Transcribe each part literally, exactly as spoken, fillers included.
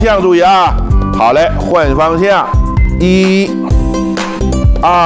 向注意啊！好嘞，换方向，一、二、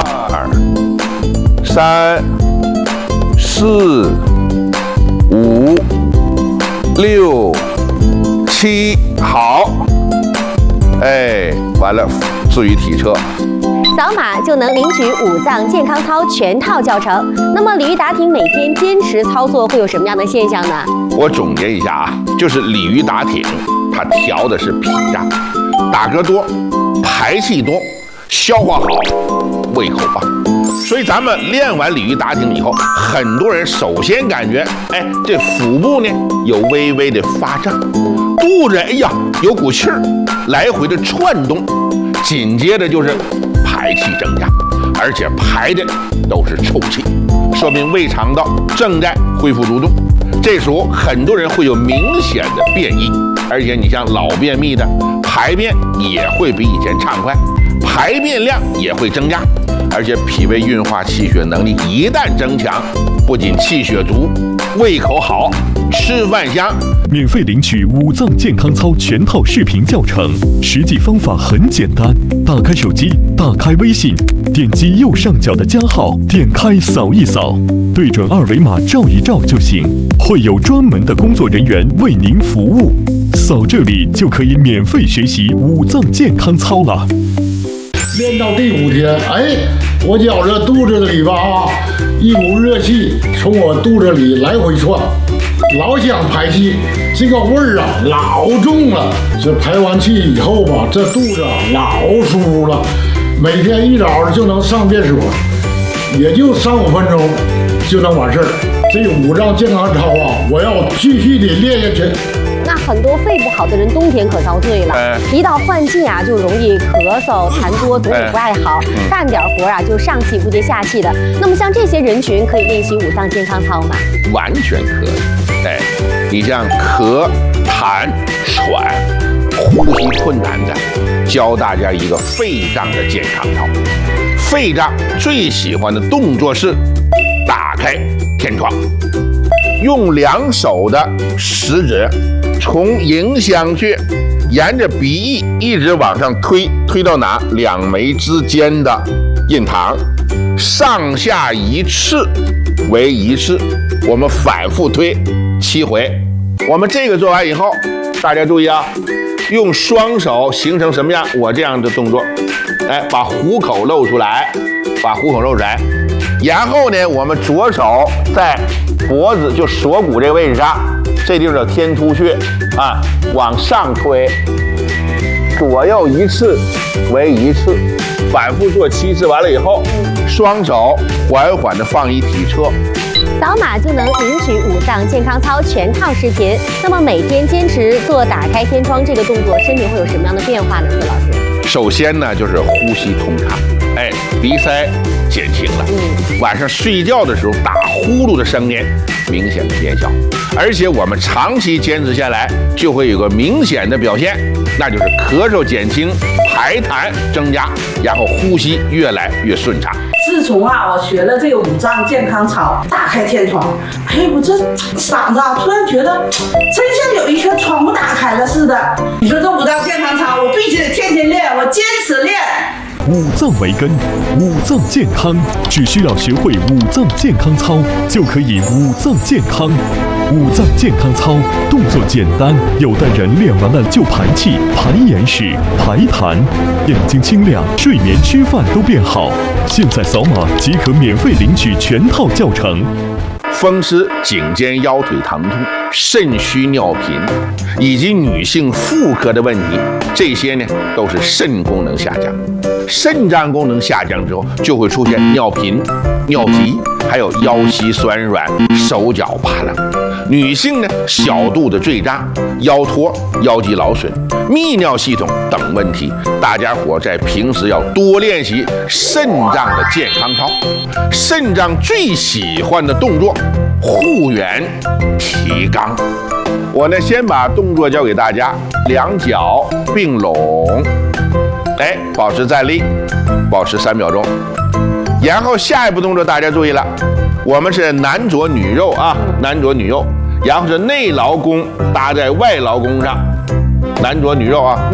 三、四、五、六、七，好。哎，完了，至于体车。 扫码就能领取五脏健康操全套教程。那么鲤鱼打挺每天坚持操作会有什么样的现象呢？ 我总结一下啊，就是鲤鱼打挺，它调的是脾脏，打嗝多，排气多，消化好，胃口棒。所以咱们练完鲤鱼打挺以后，很多人首先感觉，哎，这腹部呢有微微的发胀，肚子哎呀有股气儿，来回的窜动，紧接着就是 排气增加，而且排的都是臭气，说明胃肠道正在恢复蠕动。这时候很多人会有明显的便意，而且你像老便秘的，排便也会比以前畅快，排便量也会增加，而且脾胃运化气血能力一旦增强，不仅气血足，胃口好，吃饭香。 免费领取五脏健康操全套视频教程，实际方法很简单。打开手机，打开微信，点击右上角的加号，点开扫一扫，对准二维码照一照就行。会有专门的工作人员为您服务，扫这里就可以免费学习五脏健康操了。 练到第五天，哎，我觉着肚子里吧啊，一股热气从我肚子里来回窜。 老想排气，这个味儿啊老重了。这排完气以后吧，这肚子老舒服了。每天一早就能上厕所，也就三五分钟就能完事儿。这五脏健康操啊，我要继续的练下去。 那很多肺不好的人冬天可遭罪了， 哎、 一到换季啊，就容易咳嗽、痰多，总也不爱好， 哎嗯、 干点活啊就上气不接下气的。那么像这些人群可以练习五脏健康操吗？ 完全可以。哎，你像咳、痰、喘、呼吸困难的，教大家一个肺脏的健康操。肺脏最喜欢的动作是打开天窗，用两手的食指。 从迎香穴沿着鼻翼一直往上推，推到哪？两眉之间的印堂，上下一次为一次，我们反复推七回。我们这个做完以后，大家注意啊，用双手形成什么样？我这样的动作，哎，把虎口露出来，把虎口露出来，然后呢，我们左手在脖子就锁骨这个位置上。 这地方叫天突穴啊，往上推，左右一次为一次，反复做七次。完了以后，双手缓缓地放一体车， 扫码就能领取五脏健康操全套视频。那么每天坚持做打开天窗这个动作，身体会有什么样的变化呢？何老师？ 首先呢，就是呼吸通畅，哎，鼻塞减轻了。嗯，晚上睡觉的时候打呼噜的声音明显的减小。 而且我们长期坚持下来，就会有个明显的表现，那就是咳嗽减轻，排痰增加，然后呼吸越来越顺畅。 自从啊，我学了这个五脏健康操，打开天窗，哎，我这嗓子啊，突然觉得真像有一颗窗户打开了似的。你说这五脏健康操，我必须得天天练，我坚持练。 五脏为根，五脏健康，只需要学会五脏健康操，就可以五脏健康。五脏健康操动作简单，有的人练完了就排气、排眼屎、排痰，眼睛清亮，睡眠、吃饭都变好。现在扫码即可免费领取全套教程。 风湿、颈肩腰腿疼痛、肾虚尿频，以及女性妇科的问题，这些呢都是肾功能下降。肾脏功能下降之后，就会出现尿频、尿急，还有腰膝酸软、手脚发冷。女性呢，小肚子坠胀、腰托、腰肌劳损、泌尿系统等问题，大家伙在平时要多练习肾脏的健康操。肾脏最喜欢的动作，护圆提肛。我呢，先把动作教给大家，两脚并拢，哎，保持站立，保持三秒钟。然后下一步动作大家注意了，我们是男左女右啊，男左女右，然后是内劳宫搭在外劳宫上，男左女右啊，